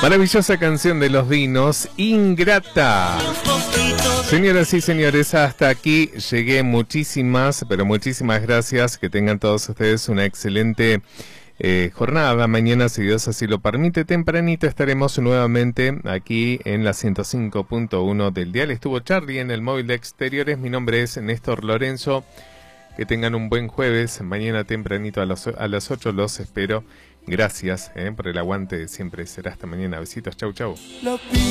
Maravillosa canción de Los Dinos, Ingrata. Señoras y señores, hasta aquí llegué. Muchísimas, pero muchísimas gracias. Que tengan todos ustedes una excelente jornada. Mañana, si Dios así lo permite, tempranito estaremos nuevamente aquí en la 105.1 del dial. Estuvo Charlie en el móvil de exteriores. Mi nombre es Néstor Lorenzo. Que tengan un buen jueves. Mañana tempranito a las 8 los espero. Gracias por el aguante de siempre. Será hasta mañana. Besitos. Chau, chau.